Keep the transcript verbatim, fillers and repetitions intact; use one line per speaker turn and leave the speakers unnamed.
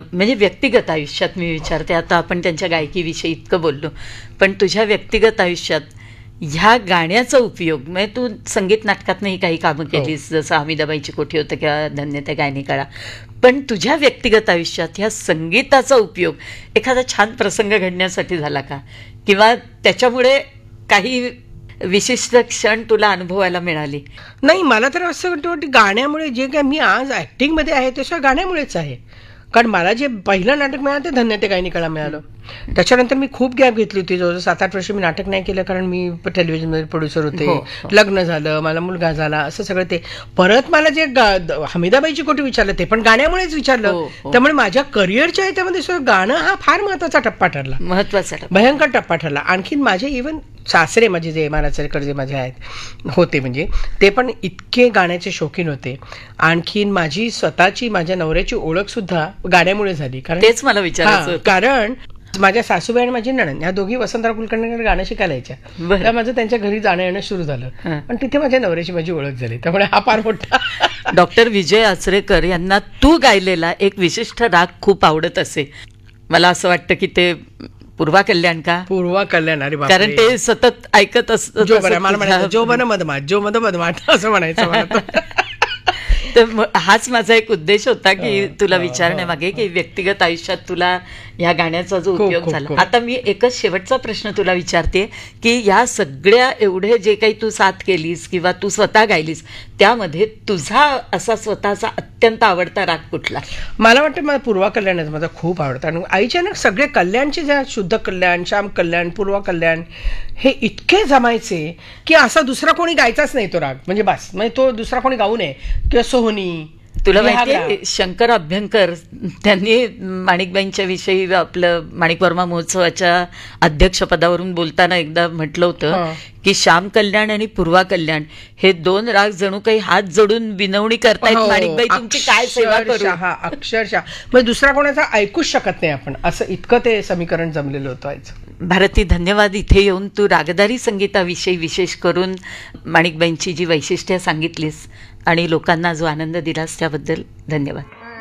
म्हणजे व्यक्तिगत आयुष्यात मी विचारते, आता आपण त्यांच्या गायकीविषयी इतकं बोललो, पण तुझ्या व्यक्तिगत आयुष्यात ह्या गाण्याचा उपयोग, म्हणजे तू संगीत नाटकातनंही काही कामं केलीस, जसं हमीदाबाईची कोठी होतं किंवा धन्य त्या गायनी काळा, पण तुझ्या व्यक्तिगत आयुष्यात ह्या संगीताचा उपयोग एखादा छान प्रसंग घडण्यासाठी झाला का, किंवा त्याच्यामुळे काही विशिष्ट क्षण तुला अनुभवायला मिळाली?
नाही, मला तर असं वाटतं गाण्यामुळे जे काय मी आज ॲक्टिंगमध्ये आहे ते सगळं गाण्यामुळेच आहे. कारण मला जे पहिलं नाटक मिळालं ते धन्य ते गायनी काळा मिळालं. त्याच्यानंतर मी खूप गॅप घेतली होती, जवळजवळ सात आठ वर्ष मी नाटक नाही केलं, कारण मी टेलिव्हिजनमध्ये प्रोड्युसर होते, लग्न झालं, मला मुलगा झाला, असं सगळं. ते परत मला जे हमीदाबाईची कोटी विचारलं ते पण गाण्यामुळेच विचारलं. त्यामुळे माझ्या करिअरच्या ह्याच्यामध्ये गाणं हा फार महत्वाचा टप्पा ठरला,
महत्वाचा
भयंकर टप्पा ठरला. आणखीन माझे इव्हन सासरे माझे जे महाराजकडे जे माझे आहेत होते, म्हणजे ते पण इतके गाण्याचे शौकीन होते. आणखीन माझी स्वतःची माझ्या नवऱ्याची ओळख सुद्धा गाण्यामुळे झाली. कारण
तेच मला विचारायचं,
कारण माझ्या सासूबाई आणि माझी नणंद या दोघी वसंतराव कुलकर्णीकडे गाणं शिकायला यायच्या. तर माझं त्यांच्या घरी जाणं येणं सुरू झालं आणि तिथे माझ्या नवऱ्याची माझी ओळख झाली. त्यामुळे हा फार मोठा.
डॉक्टर विजय आचरेकर यांना तू गायलेला एक विशिष्ट राग खूप आवडत असे. मला असं वाटतं की ते पूर्वा कल्याण का
पूर्वा कल्याण, अरे
कारण ते सतत ऐकत असत.
जो बरं मला म्हणायचं जो बन मधमाट जो मध मधमाट असं म्हणायचं मला.
तर हाच माझा एक उद्देश होता की तुला विचारण्यामागे की व्यक्तिगत आयुष्यात तुला या गाण्याचा जो उपयोग झाला. आता मी एकच शेवटचा प्रश्न तुला विचारते की या सगळ्या एवढे जे काही तू साथ केलीस किंवा तू स्वतः गायलीस, त्यामध्ये तुझा असा स्वतःचा अत्यंत आवडता राग कुठला?
मला वाटतं मला पूर्वा कल्याणच माझा खूप आवडतं. आणि आईच्या ना सगळे कल्याणचे ज्या शुद्ध कल्याण, श्याम कल्याण, पूर्वा कल्याण हे इतके जमायचे की असा दुसरा कोणी गायचाच नाही तो राग, म्हणजे बस, म्हणजे तो दुसरा कोणी गाऊ नये. किंवा सोहनी,
तुला माहितीये शंकर अभ्यंकर त्यांनी माणिकबाईंच्या विषयी आपलं माणिक वर्मा महोत्सवाच्या अध्यक्षपदावरून बोलताना एकदा म्हटलं होतं की श्याम कल्याण आणि पूर्वा कल्याण हे दोन राग जणू काही हात जोडून विनवणी करतायत, माणिकबाई तुमची काय सेवा करू.
अक्षरशः म्हणजे दुसरा कोणाचा ऐकूच शकत नाही आपण, असं इतकं ते समीकरण जमलेलं होतं.
भारती, धन्यवाद. इथे येऊन तू रागदारी संगीताविषयी विशेष करून माणिकबाईंची जी वैशिष्ट्ये सांगितलीस आणि लोकांना जो आनंद दिलास त्याबद्दल धन्यवाद.